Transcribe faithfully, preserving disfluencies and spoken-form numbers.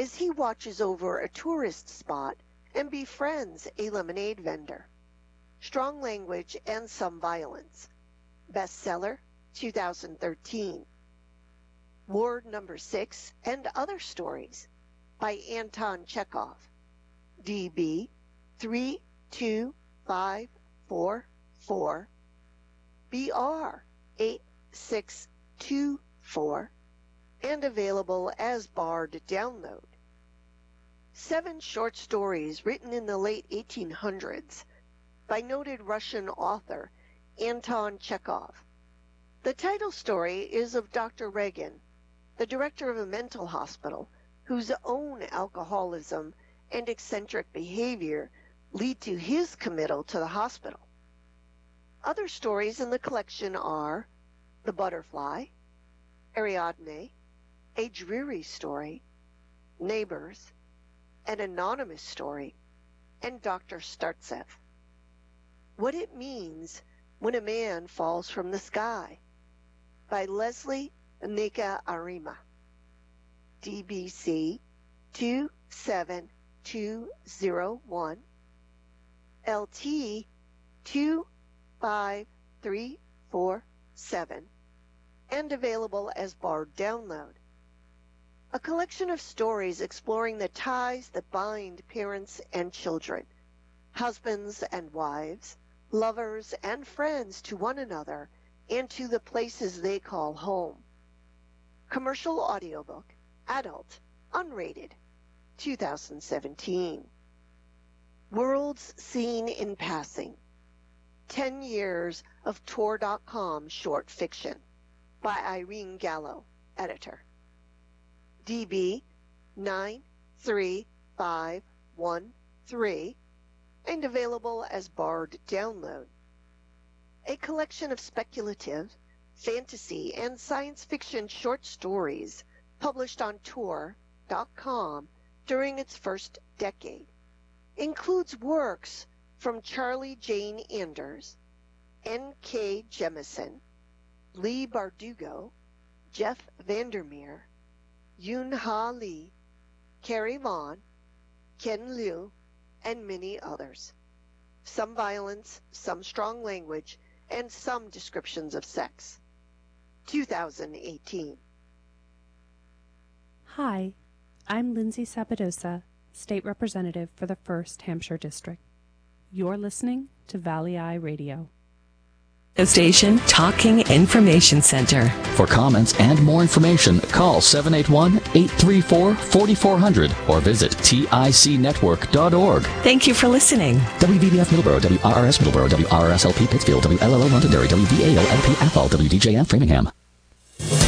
as he watches over a tourist spot and befriends a lemonade vendor. Strong language and some violence. Bestseller, two thousand thirteen. Ward Number Six and Other Stories by Anton Chekhov. D B three two five four four, B R eight six two four, and available as barred download. Seven short stories written in the late eighteen hundreds by noted Russian author Anton Chekhov. The title story is of Doctor Reagan, the director of a mental hospital whose own alcoholism and eccentric behavior lead to his committal to the hospital. Other stories in the collection are The Butterfly, Ariadne, A Dreary Story, Neighbors, An Anonymous Story, and Doctor Startsev. What It Means When a Man Falls from the Sky by Leslie Nika Arima. D B C two seven two zero one, L T two five three four seven, and available as barred download. A collection of stories exploring the ties that bind parents and children, husbands and wives, lovers and friends to one another and to the places they call home. Commercial audiobook, adult, unrated, two thousand seventeen. Worlds Seen in Passing, ten years of Tor dot com short fiction by Irene Gallo, editor. D B nine three five one three, and available as barred download. A collection of speculative, fantasy, and science fiction short stories published on Tor dot com during its first decade. Includes works from Charlie Jane Anders, N K Jemisin, Lee Bardugo, Jeff Vandermeer, Yoon Ha Lee, Carrie Vaughn, Ken Liu, and many others. Some violence, some strong language, and some descriptions of sex. two thousand eighteen. Hi, I'm Lindsay Sabadosa, State Representative for the first Hampshire District. You're listening to Valley Eye Radio. Station Talking Information Center. For comments and more information, call seven eight one, eight three four, four four zero zero or visit tic network dot org. Thank you for listening. W V B F Middleborough, W R R S Middleborough, W R R S L P Pittsfield, W L L O Londonderry, W V A O L P Athol, W D J F Framingham.